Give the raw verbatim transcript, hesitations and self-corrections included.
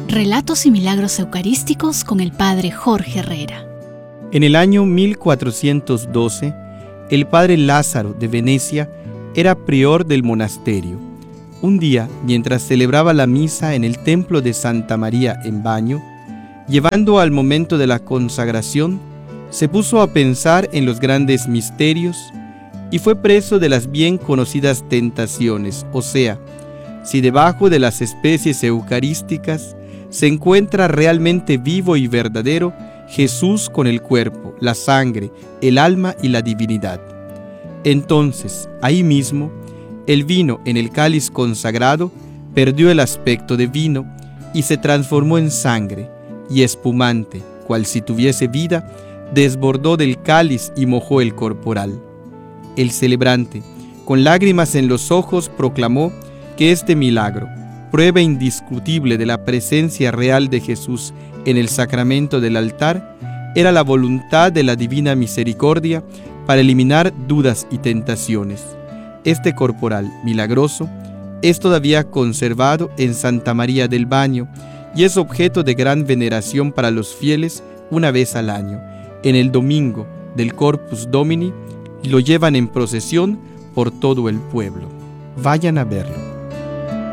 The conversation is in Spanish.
Relatos y milagros eucarísticos con el Padre Jorge Herrera. En el año mil cuatrocientos doce, el Padre Lázaro de Venecia era prior del monasterio. Un día, mientras celebraba la misa en el templo de Santa María en Baño, llevando al momento de la consagración, se puso a pensar en los grandes misterios y fue preso de las bien conocidas tentaciones, o sea, si debajo de las especies eucarísticas se encuentra realmente vivo y verdadero Jesús con el cuerpo, la sangre, el alma y la divinidad. Entonces, ahí mismo, el vino en el cáliz consagrado perdió el aspecto de vino y se transformó en sangre, y espumante, cual si tuviese vida, desbordó del cáliz y mojó el corporal. El celebrante, con lágrimas en los ojos, proclamó que este milagro, prueba indiscutible de la presencia real de Jesús en el sacramento del altar, era la voluntad de la divina misericordia para eliminar dudas y tentaciones. Este corporal milagroso es todavía conservado en Santa María del Baño y es objeto de gran veneración para los fieles una vez al año. En el domingo del Corpus Domini lo llevan en procesión por todo el pueblo. Vayan a verlo.